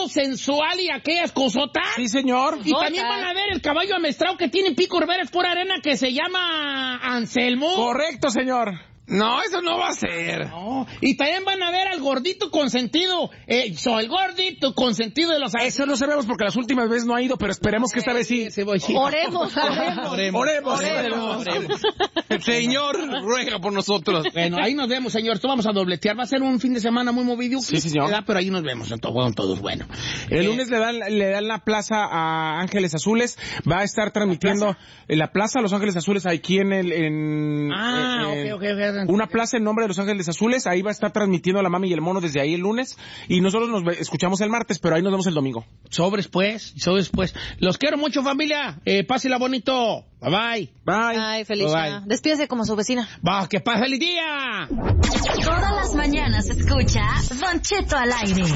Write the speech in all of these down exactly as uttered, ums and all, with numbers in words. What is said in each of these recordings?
lado sensual y aquellas cosotas. Sí, señor. Y también van a ver el caballo amestrado que tiene pico rivera por arena que se llama Anselmo. Correcto, señor. No, eso no va a ser. No. Y también van a ver al gordito consentido. Eh, soy el gordito consentido de los... Eso no sabemos porque las últimas veces no ha ido, pero esperemos que esta vez sí. Oremos, oremos. Oremos. Oremos. Oremos. Señor, ruega por nosotros. Bueno, ahí nos vemos, señor. Esto vamos a dobletear. Va a ser un fin de semana muy movido. Sí, señor. ¿Verdad? Pero ahí nos vemos en todo, en todos. Bueno. El Eh, lunes le dan, le dan la plaza a Ángeles Azules. Va a estar transmitiendo en la plaza a Los Ángeles Azules aquí en el... En, Ah, eh, ok, ok, ok. Una plaza en nombre de Los Ángeles Azules. Ahí va a estar transmitiendo la Mami y el Mono desde ahí el lunes. Y nosotros nos ve- escuchamos el martes, pero ahí nos vemos el domingo. Sobres, pues. Sobres, pues. Los quiero mucho, familia. Eh, pásela bonito. Bye, bye. Bye. Ay, feliz Bye. día. Despídese como su vecina. Va, que pase el día. Todas las mañanas escucha Don Cheto al aire.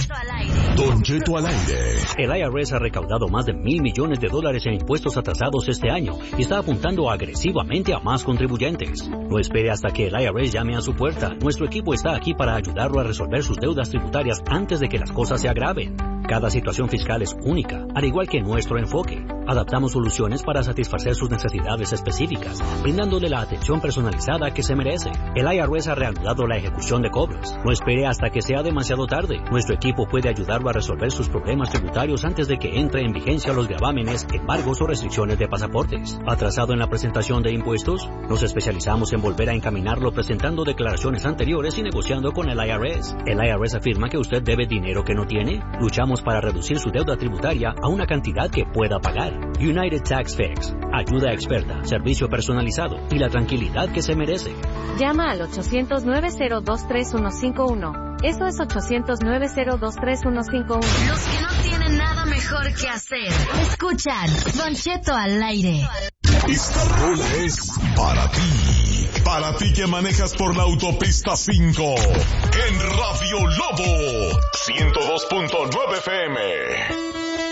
Don Cheto al aire. El I R S ha recaudado más de mil millones de dólares en impuestos atrasados este año y está apuntando agresivamente a más contribuyentes. No espere hasta que el I R S llame a su puerta. Nuestro equipo está aquí para ayudarlo a resolver sus deudas tributarias antes de que las cosas se agraven. Cada situación fiscal es única, al igual que nuestro enfoque. Adaptamos soluciones para satisfacer sus necesidades específicas, brindándole la atención personalizada que se merece. El I R S ha reanudado la ejecución de cobros. No espere hasta que sea demasiado tarde. Nuestro equipo puede ayudarlo a resolver sus problemas tributarios antes de que entre en vigencia los gravámenes, embargos o restricciones de pasaportes. ¿Atrasado en la presentación de impuestos? Nos especializamos en volver a encaminarlo presentando declaraciones anteriores y negociando con el I R S. El I R S afirma que usted debe dinero que no tiene. Luchamos para reducir su deuda tributaria a una cantidad que pueda pagar. United Tax Fix. Ayuda experta, servicio personalizado y la tranquilidad que se merece. Llama al ochocientos, nueve cero dos, tres uno cinco uno. Eso es ochocientos, nueve cero dos, tres uno cinco uno. Los que no tienen nada mejor que hacer, escuchan Don Cheto al aire. Esta rola es para ti. Para ti que manejas por la autopista cinco. En Radio Lobo ciento dos punto nueve F M.